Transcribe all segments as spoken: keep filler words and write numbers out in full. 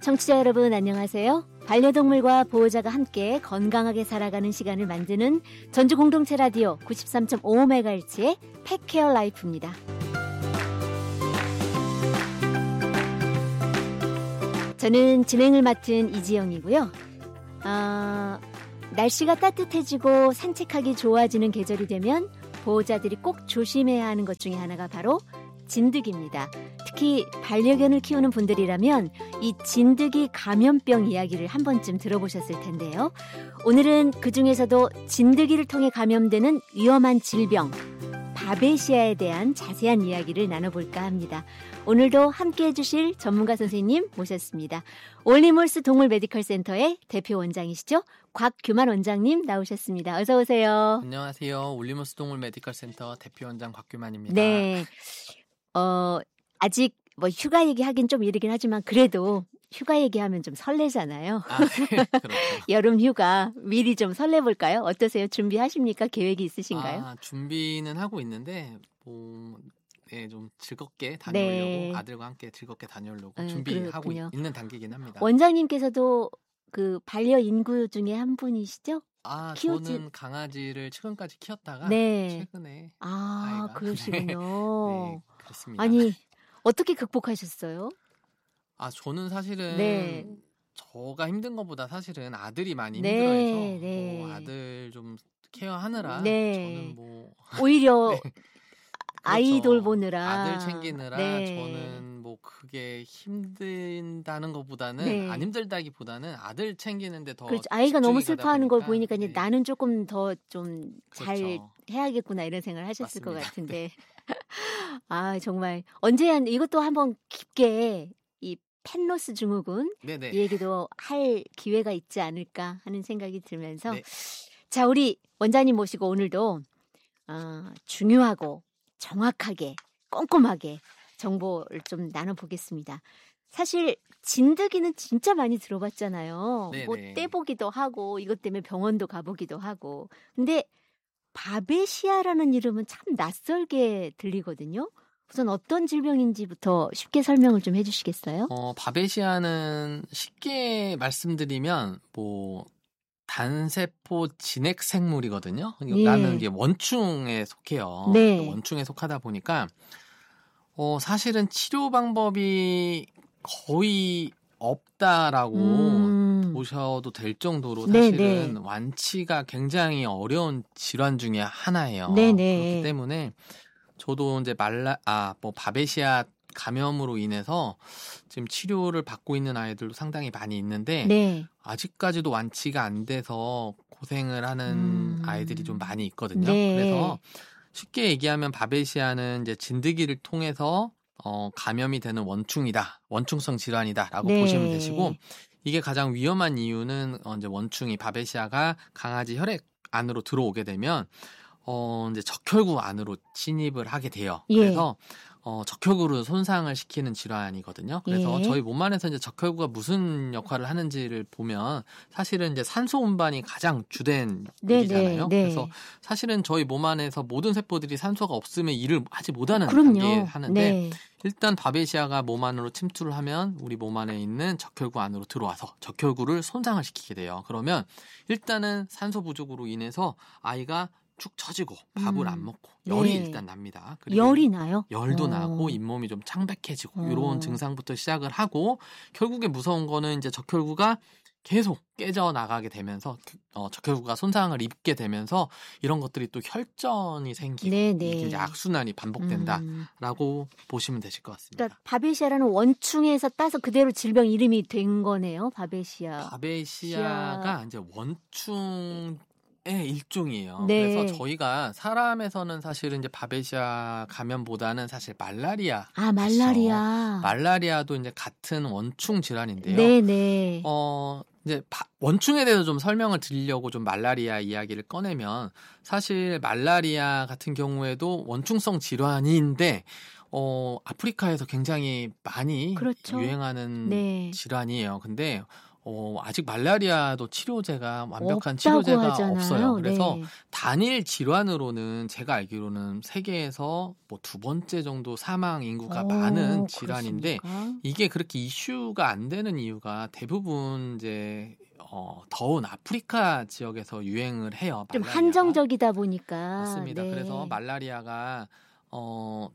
청취자 여러분 안녕하세요. 반려동물과 보호자가 함께 건강하게 살아가는 시간을 만드는 전주 공동체 라디오 구십삼 점 오 메가헤르츠의 펫케어 라이프입니다. 저는 진행을 맡은 이지영이고요. 아, 날씨가 따뜻해지고 산책하기 좋아지는 계절이 되면 보호자들이 꼭 조심해야 하는 것 중에 하나가 바로 진드기입니다. 특히 반려견을 키우는 분들이라면 이 진드기 감염병 이야기를 한 번쯤 들어보셨을 텐데요. 오늘은 그중에서도 진드기를 통해 감염되는 위험한 질병 바베시아에 대한 자세한 이야기를 나눠볼까 합니다. 오늘도 함께해 주실 전문가 선생님 모셨습니다. 올리몰스 동물 메디컬 센터의 대표 원장이시죠? 곽규만 원장님 나오셨습니다. 어서 오세요. 안녕하세요. 올리몰스 동물 메디컬 센터 대표 원장 곽규만입니다. 네. 어, 아직 뭐 휴가 얘기하긴 좀 이르긴 하지만 그래도 휴가 얘기하면 좀 설레잖아요. 아, 네. 그렇죠. 여름 휴가 미리 좀 설레볼까요? 어떠세요? 준비하십니까? 계획이 있으신가요? 아, 준비는 하고 있는데 뭐 네, 좀 즐겁게 다녀오려고 네. 아들과 함께 즐겁게 다녀오려고 네, 준비하고 그렇군요. 있는 단계긴 합니다. 원장님께서도 그 반려인구 중에 한 분이시죠? 아, 키우지... 저는 강아지를 최근까지 키웠다가 네. 최근에 아, 아이가 그러시군요. 네, 그렇습니다. 아니, 어떻게 극복하셨어요? 아, 저는 사실은 네. 저가 힘든 것보다 사실은 아들이 많이 네, 힘들어해서 네. 뭐 아들 좀 케어하느라 네. 저는 뭐 오히려 네. 아이 그렇죠. 돌보느라 아들 챙기느라 네. 저는 뭐 그게 힘든다는 것보다는 네. 안 힘들다기보다는 아들 챙기는데 더 그렇죠. 아이가 너무 슬퍼하는 걸 보니까 네. 이제 나는 조금 더 좀 잘 그렇죠. 해야겠구나 이런 생각을 하셨을 맞습니다. 것 같은데 아 정말 언제 한 이것도 한번 깊게 이 펫로스 증후군 네네. 이 얘기도 할 기회가 있지 않을까 하는 생각이 들면서 네. 자 우리 원장님 모시고 오늘도 어, 중요하고 정확하게 꼼꼼하게 정보를 좀 나눠보겠습니다. 사실 진드기는 진짜 많이 들어봤잖아요. 네네. 뭐 떼보기도 하고 이것 때문에 병원도 가보기도 하고. 근데 바베시아라는 이름은 참 낯설게 들리거든요. 우선 어떤 질병인지부터 쉽게 설명을 좀 해주시겠어요? 어, 바베시아는 쉽게 말씀드리면 뭐 단세포 진핵 생물이거든요. 네. 나는 이제 원충에 속해요. 네. 원충에 속하다 보니까 어, 사실은 치료 방법이 거의 없다라고 음. 보셔도 될 정도로 네, 사실은 네. 완치가 굉장히 어려운 질환 중에 하나예요. 네, 네. 그렇기 때문에 저도 이제 말라 아 뭐 바베시아 감염으로 인해서 지금 치료를 받고 있는 아이들도 상당히 많이 있는데 네. 아직까지도 완치가 안 돼서 고생을 하는 음. 아이들이 좀 많이 있거든요. 네. 그래서 쉽게 얘기하면 바베시아는 이제 진드기를 통해서 어, 감염이 되는 원충이다, 원충성 질환이다라고 네. 보시면 되시고 이게 가장 위험한 이유는 어, 이제 원충이 바베시아가 강아지 혈액 안으로 들어오게 되면 어, 이제 적혈구 안으로 침입을 하게 돼요. 예. 그래서 어, 적혈구를 손상을 시키는 질환이거든요. 그래서 예. 저희 몸 안에서 이제 적혈구가 무슨 역할을 하는지를 보면 사실은 이제 산소 운반이 가장 주된 네, 일이잖아요. 네, 네. 그래서 사실은 저희 몸 안에서 모든 세포들이 산소가 없으면 일을 하지 못하는 그럼요. 단계에 하는데 네. 일단 바베시아가 몸 안으로 침투를 하면 우리 몸 안에 있는 적혈구 안으로 들어와서 적혈구를 손상을 시키게 돼요. 그러면 일단은 산소 부족으로 인해서 아이가 축 처지고 밥을 음. 안 먹고 열이 네. 일단 납니다. 그리고 열이 나요? 열도 어. 나고 잇몸이 좀 창백해지고 어. 이런 증상부터 시작을 하고 결국에 무서운 거는 이제 적혈구가 계속 깨져 나가게 되면서 어, 적혈구가 손상을 입게 되면서 이런 것들이 또 혈전이 생기고 네네. 이게 이제 악순환이 반복된다라고 음. 보시면 되실 것 같습니다. 그러니까 바베시아라는 원충에서 따서 그대로 질병 이름이 된 거네요. 바베시아. 바베시아가 시아... 이제 원충 의 일종이에요. 네. 그래서 저희가 사람에서는 사실은 이제 바베시아 감염보다는 사실 말라리아. 아, 말라리아. 말라리아도 이제 같은 원충 질환인데요. 네네. 어, 이제 바, 원충에 대해서 좀 설명을 드리려고 좀 말라리아 이야기를 꺼내면 사실 말라리아 같은 경우에도 원충성 질환인데 어, 아프리카에서 굉장히 많이 그렇죠. 유행하는 네. 질환이에요. 근데 어, 아직 말라리아도 치료제가 완벽한 없다고 치료제가 하잖아요. 없어요. 그래서 네. 단일 질환으로는 제가 알기로는 세계에서 뭐 두 번째 정도 사망 인구가 오, 많은 질환인데 그렇습니까? 이게 그렇게 이슈가 안 되는 이유가 대부분 이제 어, 더운 아프리카 지역에서 유행을 해요. 좀 말라리아가. 한정적이다 보니까. 맞습니다. 네. 그래서 말라리아가 어,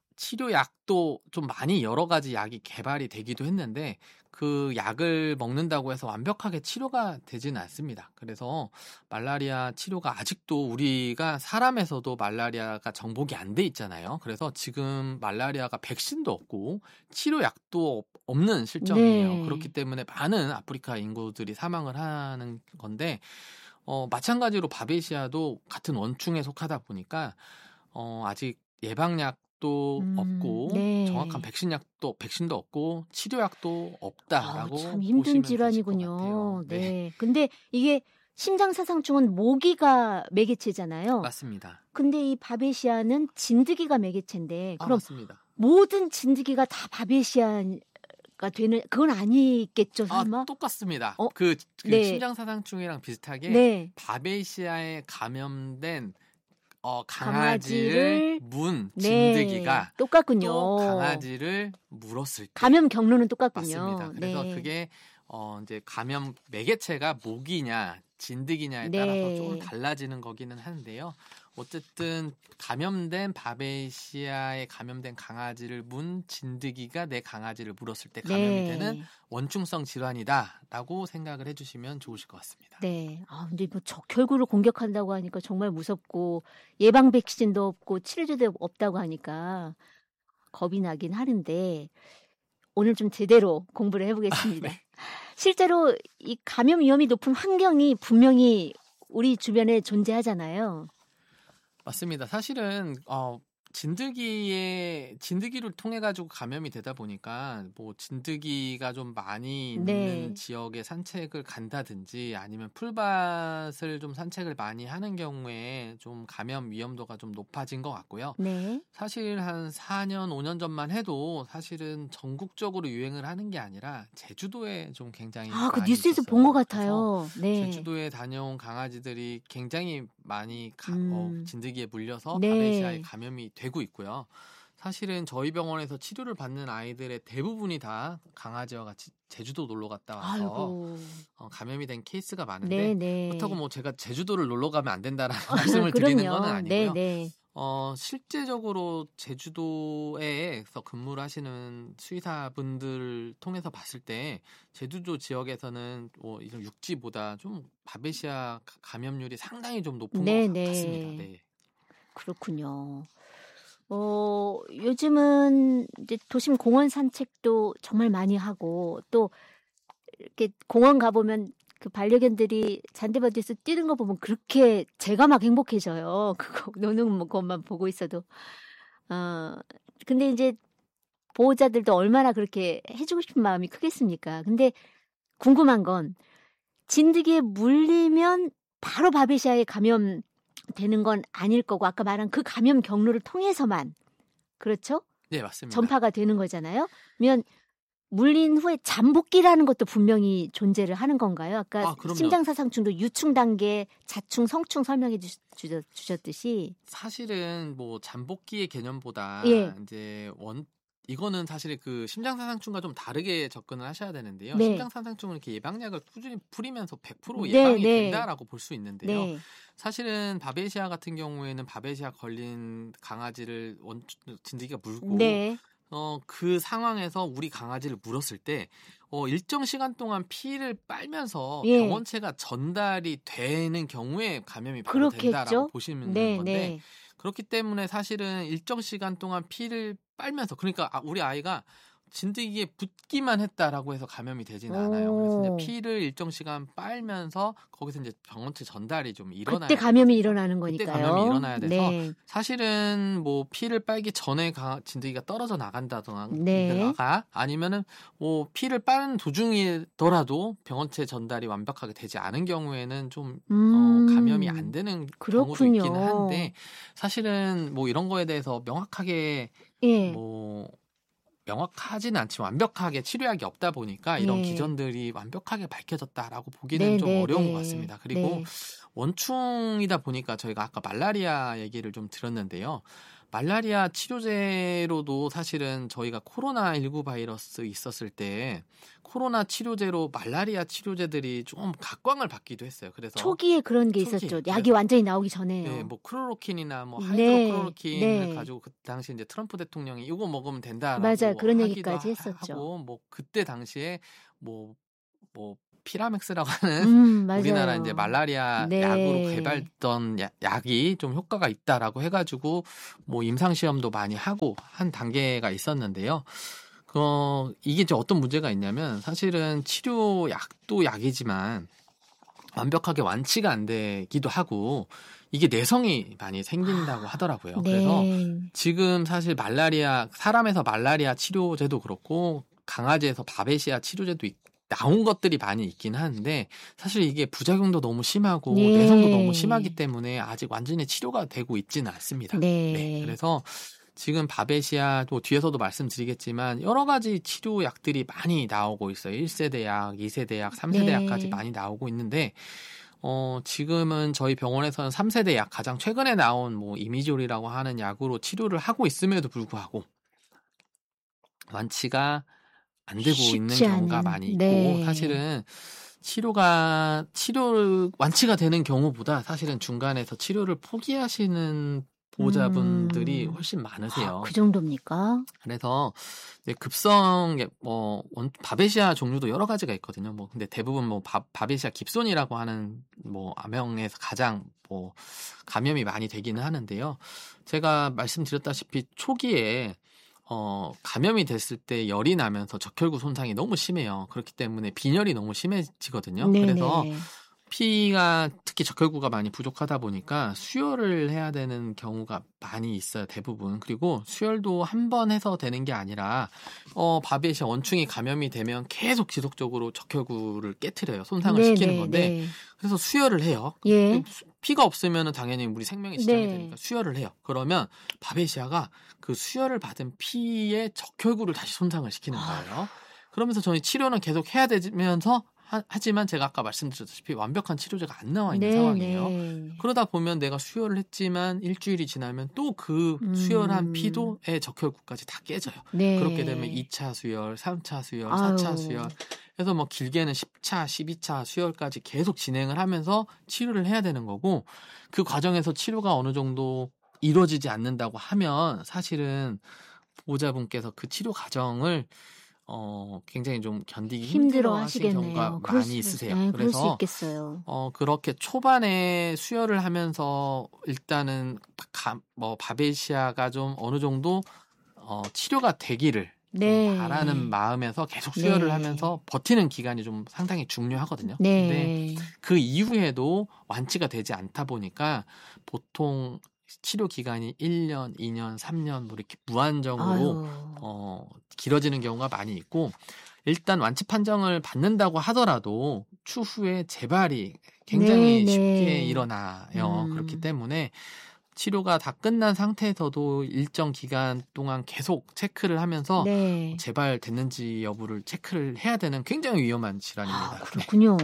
치료약도 좀 많이 여러 가지 약이 개발이 되기도 했는데 그 약을 먹는다고 해서 완벽하게 치료가 되지는 않습니다. 그래서 말라리아 치료가 아직도 우리가 사람에서도 말라리아가 정복이 안 돼 있잖아요. 그래서 지금 말라리아가 백신도 없고 치료약도 없는 실정이에요. 네. 그렇기 때문에 많은 아프리카 인구들이 사망을 하는 건데 어, 마찬가지로 바베시아도 같은 원충에 속하다 보니까 어, 아직 예방약도 음, 없고 네. 정확한 백신약도 백신도 없고 치료약도 없다라고 아우, 참 힘든 보시면 되실 것 질환이군요. 같아요. 네. 네, 근데 이게 심장사상충은 모기가 매개체잖아요. 맞습니다. 근데 이 바베시아는 진드기가 매개체인데 아, 그럼 맞습니다. 모든 진드기가 다 바베시아가 되는 그건 아니겠죠, 아, 설마? 똑같습니다. 어? 그, 그 네. 심장사상충이랑 비슷하게 네. 바베시아에 감염된 어, 강아지를 강아지를 문 네. 진드기가 똑같군요. 또 강아지를 물었을 때 감염 경로는 똑같군요. 맞습니다. 그래서 네. 그게 어 이제 감염 매개체가 모기냐 진드기냐에 네. 따라서 조금 달라지는 거기는 한데요. 어쨌든 감염된 바베시아에 감염된 강아지를 문 진드기가 내 강아지를 물었을 때 감염이 네. 되는 원충성 질환이다라고 생각을 해주시면 좋으실 것 같습니다. 네. 아, 근데 뭐 적혈구를 공격한다고 하니까 정말 무섭고 예방 백신도 없고 치료제도 없다고 하니까 겁이 나긴 하는데 오늘 좀 제대로 공부를 해보겠습니다. 아, 네. 실제로 이 감염 위험이 높은 환경이 분명히 우리 주변에 존재하잖아요. 맞습니다. 사실은 어, 진드기의 진드기를 통해 가지고 감염이 되다 보니까 뭐 진드기가 좀 많이 있는 네. 지역에 산책을 간다든지 아니면 풀밭을 좀 산책을 많이 하는 경우에 좀 감염 위험도가 좀 높아진 것 같고요. 네. 사실 한 사 년, 오 년 전만 해도 사실은 전국적으로 유행을 하는 게 아니라 제주도에 좀 굉장히 아, 그 많이 뉴스에서 있었어요. 본 것 그래서 같아요. 네. 제주도에 다녀온 강아지들이 굉장히 많이 가, 음. 어, 진드기에 물려서 네. 바베시아에 감염이 되고 있고요. 사실은 저희 병원에서 치료를 받는 아이들의 대부분이 다 강아지와 같이 제주도 놀러 갔다 와서 아이고. 어, 감염이 된 케이스가 많은데 네, 네. 그렇다고 뭐 제가 제주도를 놀러 가면 안 된다라는 말씀을 드리는 건 네, 아니고요. 네. 어, 실제적으로 제주도에서 근무를 하시는 수의사분들 통해서 봤을 때 제주도 지역에서는 뭐 이런 육지보다 좀 바베시아 가- 감염률이 상당히 좀 높은 네, 것 네. 같습니다. 네. 그렇군요. 어, 요즘은 이제 도심 공원 산책도 정말 많이 하고 또 이렇게 공원 가보면 그 반려견들이 잔디밭에서 뛰는 거 보면 그렇게 제가 막 행복해져요. 그거 노는 것만 보고 있어도. 어, 근데 이제 보호자들도 얼마나 그렇게 해주고 싶은 마음이 크겠습니까? 근데 궁금한 건 진드기에 물리면 바로 바베시아에 감염되는 건 아닐 거고 아까 말한 그 감염 경로를 통해서만 그렇죠? 네, 맞습니다. 전파가 되는 거잖아요. 그러면 물린 후에 잠복기라는 것도 분명히 존재를 하는 건가요? 아까 아, 그럼요. 심장사상충도 유충 단계, 자충, 성충 설명해 주, 주, 주셨듯이 사실은 뭐 잠복기의 개념보다 예. 이제 원 이거는 사실 그 심장사상충과 좀 다르게 접근을 하셔야 되는데요. 네. 심장사상충은 이렇게 예방약을 꾸준히 뿌리면서 백 퍼센트 네, 예방이 네. 된다라고 볼 수 있는데요. 네. 사실은 바베시아 같은 경우에는 바베시아 걸린 강아지를 원 진드기가 물고 네. 어, 그 상황에서 우리 강아지를 물었을 때 어, 일정 시간 동안 피를 빨면서 예. 병원체가 전달이 되는 경우에 감염이 바로 그렇겠죠? 된다라고 보시면 네, 건데 네. 그렇기 때문에 사실은 일정 시간 동안 피를 빨면서 그러니까 아, 우리 아이가 진드기에 붙기만 했다라고 해서 감염이 되지는 않아요. 그래서 이제 오. 피를 일정 시간 빨면서 거기서 이제 병원체 전달이 좀 일어나야 그때 감염이 되거든요. 일어나는 그때 거니까요. 감염이 일어나야 돼서 네. 사실은 뭐 피를 빨기 전에 가, 진드기가 떨어져 나간다거나 네. 아니면은 뭐 피를 빠는 도중이더라도 병원체 전달이 완벽하게 되지 않은 경우에는 좀 음. 어, 감염이 안 되는 경우도 그렇군요. 있기는 한데 사실은 뭐 이런 거에 대해서 명확하게 예. 뭐 명확하지는 않지만 완벽하게 치료약이 없다 보니까 이런 네. 기전들이 완벽하게 밝혀졌다라고 보기는 네, 좀 네, 어려운 네. 것 같습니다. 그리고 네. 원충이다 보니까 저희가 아까 말라리아 얘기를 좀 들었는데요. 말라리아 치료제로도 사실은 저희가 코로나십구 바이러스 있었을 때 코로나 치료제로 말라리아 치료제들이 좀 각광을 받기도 했어요. 그래서 초기에 그런 게 초기에, 있었죠. 약이 완전히 나오기 전에요. 네, 뭐 크로로킨이나 뭐 네, 하이드로크로로킨을 네. 가지고 그 당시 이제 트럼프 대통령이 이거 먹으면 된다라고 맞아요. 그런 하기도 얘기까지 하- 했었죠. 하고 뭐 그때 당시에 뭐 뭐 피라맥스라고 하는 음, 맞아요. 우리나라 이제 말라리아 네. 약으로 개발했던 야- 약이 좀 효과가 있다라고 해가지고 뭐 임상 시험도 많이 하고 한 단계가 있었는데요. 어, 이게 이제 어떤 문제가 있냐면 사실은 치료 약도 약이지만 완벽하게 완치가 안 되기도 하고 이게 내성이 많이 생긴다고 하더라고요. 네. 그래서 지금 사실 말라리아 사람에서 말라리아 치료제도 그렇고 강아지에서 바베시아 치료제도 있, 나온 것들이 많이 있긴 하는데 사실 이게 부작용도 너무 심하고 네. 내성도 너무 심하기 때문에 아직 완전히 치료가 되고 있지는 않습니다. 네. 네, 그래서 지금 바베시아도 뒤에서도 말씀드리겠지만 여러 가지 치료약들이 많이 나오고 있어요. 일 세대 약, 이 세대 약, 삼 세대 네. 약까지 많이 나오고 있는데 어, 지금은 저희 병원에서는 삼 세대 약 가장 최근에 나온 뭐 이미졸이라고 하는 약으로 치료를 하고 있음에도 불구하고 완치가 안 되고 있는 쉽지 경우가 않은. 많이 있고 네. 사실은 치료가 치료를 완치가 되는 경우보다 사실은 중간에서 치료를 포기하시는 보호자분들이 음. 훨씬 많으세요. 그 정도입니까? 그래서 이제 급성 뭐 원- 바베시아 종류도 여러 가지가 있거든요. 뭐 근데 대부분 뭐 바, 바베시아 깁손이라고 하는 뭐 암형에서 가장 뭐 감염이 많이 되기는 하는데요. 제가 말씀드렸다시피 초기에 어, 감염이 됐을 때 열이 나면서 적혈구 손상이 너무 심해요. 그렇기 때문에 빈혈이 너무 심해지거든요. 네네. 그래서 피가 특히 적혈구가 많이 부족하다 보니까 수혈을 해야 되는 경우가 많이 있어요. 대부분. 그리고 수혈도 한 번 해서 되는 게 아니라 어, 바베시아 원충이 감염이 되면 계속 지속적으로 적혈구를 깨트려요. 손상을 네네, 시키는 건데 네. 그래서 수혈을 해요. 예. 피가 없으면 당연히 우리 생명에 지장이 네. 되니까 수혈을 해요. 그러면 바베시아가 그 수혈을 받은 피의 적혈구를 다시 손상을 시키는 거예요. 그러면서 저희 치료는 계속 해야 되면서 하, 하지만 제가 아까 말씀드렸다시피 완벽한 치료제가 안 나와 있는 네, 상황이에요. 네. 그러다 보면 내가 수혈을 했지만 일주일이 지나면 또 그 음. 수혈한 피도의 적혈구까지 다 깨져요. 네. 그렇게 되면 이 차 수혈, 삼 차 수혈, 아유. 사 차 수혈 그래서 뭐 길게는 십 차, 십이 차 수혈까지 계속 진행을 하면서 치료를 해야 되는 거고 그 과정에서 치료가 어느 정도 이루어지지 않는다고 하면 사실은 보호자분께서 그 치료 과정을 어, 굉장히 좀 견디기 힘들어 힘들어 하시는 경우가 하시겠네요. 그럴 많이 수, 있으세요. 네, 그럴 수 그래서 있겠어요. 어, 그렇게 초반에 수혈을 하면서 일단은 가, 뭐 바베시아가 좀 어느 정도 어, 치료가 되기를 네. 좀 바라는 마음에서 계속 수혈을 네. 하면서 버티는 기간이 좀 상당히 중요하거든요. 네. 근데 그 이후에도 완치가 되지 않다 보니까 보통 치료 기간이 일 년, 이 년, 삼 년 뭐 이렇게 무한정으로 아유. 어, 길어지는 경우가 많이 있고 일단 완치 판정을 받는다고 하더라도 추후에 재발이 굉장히 네, 네. 쉽게 일어나요. 음. 그렇기 때문에 치료가 다 끝난 상태에서도 일정 기간 동안 계속 체크를 하면서 네. 재발됐는지 여부를 체크를 해야 되는 굉장히 위험한 질환입니다. 아, 그렇군요.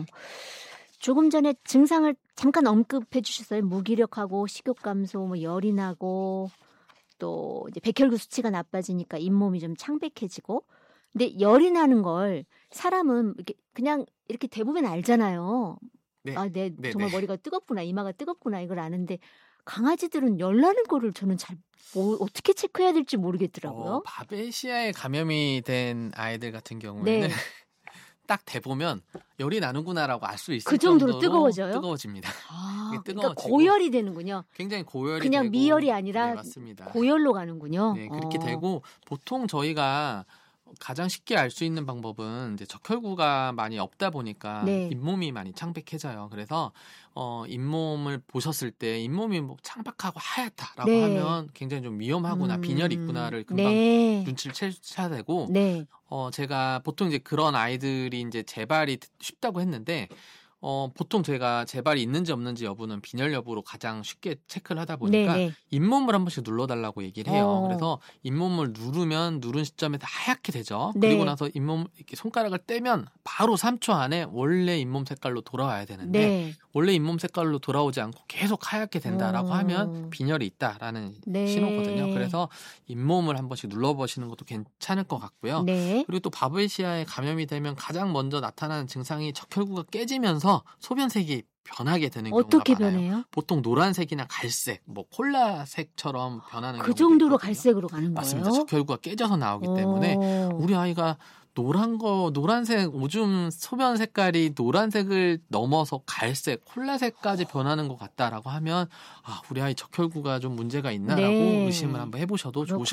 조금 전에 증상을 잠깐 언급해 주셨어요. 무기력하고 식욕 감소, 뭐 열이 나고 또 이제 백혈구 수치가 나빠지니까 잇몸이 좀 창백해지고. 근데 열이 나는 걸 사람은 이렇게 그냥 이렇게 대부분 알잖아요. 네. 아, 내 네, 정말 네. 머리가 뜨겁구나, 이마가 뜨겁구나 이걸 아는데 강아지들은 열 나는 거를 저는 잘 뭐, 어떻게 체크해야 될지 모르겠더라고요. 어, 바베시아에 감염이 된 아이들 같은 경우에는 네. 딱 대보면 열이 나는구나라고 알 수 있을 그 정도로 정도로 뜨거워져요? 뜨거워집니다. 아, 이게 그러니까 뜨거워지고 고열이 되는군요. 굉장히 고열이 그냥 되고, 미열이 아니라 네, 맞습니다. 고열로 가는군요. 네, 그렇게 어. 되고 보통 저희가 가장 쉽게 알 수 있는 방법은 이제 적혈구가 많이 없다 보니까 네. 잇몸이 많이 창백해져요. 그래서 어, 잇몸을 보셨을 때 잇몸이 뭐 창백하고 하얗다라고 네. 하면 굉장히 좀 위험하구나, 음, 빈혈이 있구나를 금방 네. 눈치를 채야 되고 네. 어, 제가 보통 이제 그런 아이들이 이제 재발이 쉽다고 했는데 어, 보통 제가 재발이 있는지 없는지 여부는 빈혈 여부로 가장 쉽게 체크를 하다 보니까 네네. 잇몸을 한 번씩 눌러달라고 얘기를 해요. 어. 그래서 잇몸을 누르면 누른 시점에 하얗게 되죠. 네. 그리고 나서 잇몸 이렇게 손가락을 떼면 바로 삼 초 안에 원래 잇몸 색깔로 돌아와야 되는데 네. 원래 잇몸 색깔로 돌아오지 않고 계속 하얗게 된다라고 어. 하면 빈혈이 있다라는 네. 신호거든요. 그래서 잇몸을 한 번씩 눌러보시는 것도 괜찮을 것 같고요. 네. 그리고 또 바베시아에 감염이 되면 가장 먼저 나타나는 증상이 적혈구가 깨지면서 소변색이 변하게 되는 경우가 어떻게 많아요. 변해요? 보통 노란색이나 갈색, 뭐 콜라색처럼 변하는 그 경우도 정도로 있거든요. 갈색으로 가는 맞습니다. 거예요? 적혈구가 깨져서 나오기 때문에 어. 우리 아이가 노란 거, 노란색, 오줌 소변 색깔이 노란색을 넘어서 갈색, 콜라색까지 변하는 것 같다라고 하면 아, 우리 아이 적혈구가 좀 문제가 있나라고 네. 의심을 한번 해보셔도 좋으실